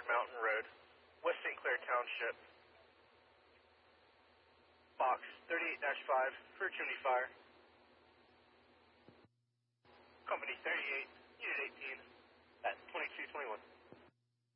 Mountain Road, West St. Clair Township. Box 38-5 for chimney fire. Company 38, Unit 18 at 2221.